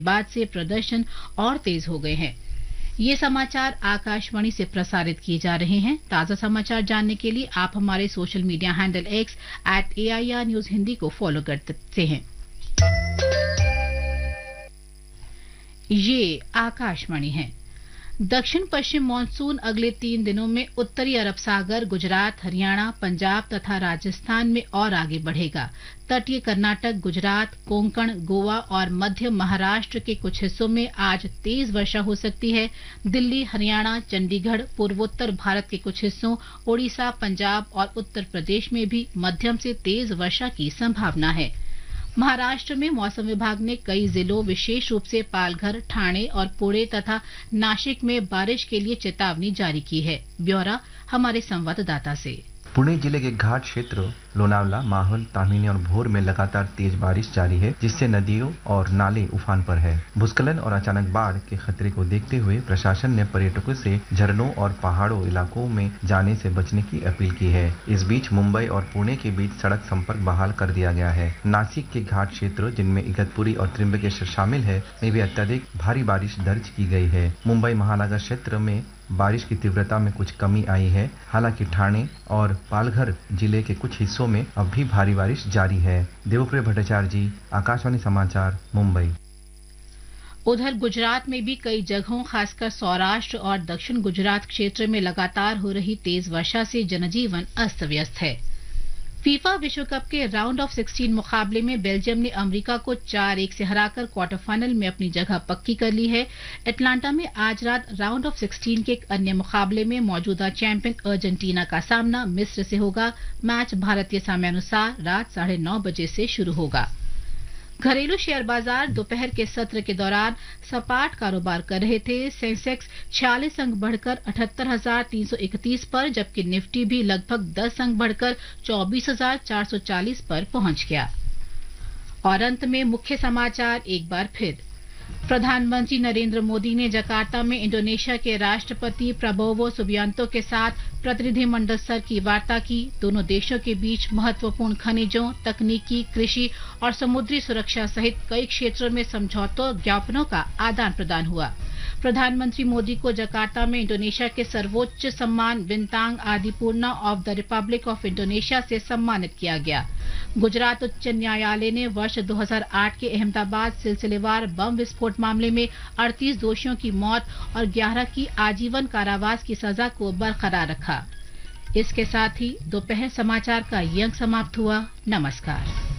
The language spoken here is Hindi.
बाद से प्रदर्शन और तेज हो गए हैं। ये समाचार आकाशवाणी से प्रसारित किए जा रहे हैं। ताजा समाचार जानने के लिए आप हमारे social media handle X @AIR News Hindi को फॉलो कर सकते हैं। ये आकाशवाणी है। दक्षिण पश्चिम मानसून अगले 3 दिनों में उत्तरी अरब सागर, गुजरात, हरियाणा, पंजाब तथा राजस्थान में और आगे बढ़ेगा। तटीय कर्नाटक, गुजरात, कोंकण, गोवा और मध्य महाराष्ट्र के कुछ हिस्सों में आज तेज वर्षा हो सकती है। दिल्ली, हरियाणा, चंडीगढ़, पूर्वोत्तर भारत के कुछ हिस्सों, ओडिशा, पंजाब और उत्तर प्रदेश में भी मध्यम से तेज वर्षा की संभावना है। महाराष्ट्र में मौसम विभाग ने कई जिलों, विशेष रूप से पालघर, ठाणे और पुणे तथा नासिक में बारिश के लिए चेतावनी जारी की है। ब्यौरा हमारे संवाददाता से। पुणे जिले के घाट क्षेत्र लोनावला, माहौल, ताम्हिनी और भोर में लगातार तेज बारिश जारी है, जिससे नदियों और नाले उफान पर है। भूस्खलन और अचानक बाढ़ के खतरे को देखते हुए प्रशासन ने पर्यटकों से झरनों और पहाड़ों इलाकों में जाने से बचने की अपील की है। इस बीच मुंबई और पुणे के बीच सड़क संपर्क बहाल कर दिया गया है। नासिक के घाट क्षेत्र, जिनमें इगतपुरी और त्र्यंबकेश्वर शामिल है, में भी अत्यधिक भारी बारिश दर्ज की गई है। मुंबई महानगर क्षेत्र में बारिश की तीव्रता में कुछ कमी आई है। हालांकि ठाणे और पालघर जिले के कुछ हिस्सों में अब भी भारी बारिश जारी है। देवप्रिय भट्टाचार्य जी, आकाशवाणी समाचार, मुंबई। उधर गुजरात में भी कई जगहों, खासकर सौराष्ट्र और दक्षिण गुजरात क्षेत्र में लगातार हो रही तेज वर्षा से जनजीवन अस्त व्यस्त है। फीफा विश्व कप के राउंड ऑफ 16 मुकाबले में बेल्जियम ने अमेरिका को 4-1 से हराकर क्वार्टर फाइनल में अपनी जगह पक्की कर ली है। एटलांटा में आज रात राउंड ऑफ 16 के एक अन्य मुकाबले में मौजूदा चैंपियन अर्जेंटीना का सामना मिस्र से होगा। मैच भारतीय समयानुसार रात 9:30 बजे से शुरू होगा। घरेलू शेयर बाजार दोपहर के सत्र के दौरान सपाट कारोबार कर रहे थे। सेंसेक्स 46 अंक बढ़कर 78,331 पर, जबकि निफ्टी भी लगभग 10 अंक बढ़कर 24,440 पर पहुंच गया। और अंत में मुख्य समाचार एक बार फिर। प्रधानमंत्री नरेंद्र मोदी ने जकार्ता में इंडोनेशिया के राष्ट्रपति प्रबोवो सुबियांतो के साथ प्रतिनिधिमंडल स्तर की वार्ता की। दोनों देशों के बीच महत्वपूर्ण खनिजों, तकनीकी, कृषि और समुद्री सुरक्षा सहित कई क्षेत्रों में समझौतों ज्ञापनों का आदान प्रदान हुआ। प्रधानमंत्री मोदी को जकार्ता में इंडोनेशिया के सर्वोच्च सम्मान बिंतांग आदिपूर्णा of the Republic of Indonesia से सम्मानित किया गया। गुजरात उच्च न्यायालय ने वर्ष 2008 के अहमदाबाद सिलसिलेवार बम विस्फोट मामले में 38 दोषियों की मौत और 11 की आजीवन कारावास की सजा को बरकरार रखा। इसके साथ ही दोपहर समाचार का ये अंक समाप्त हुआ। नमस्कार।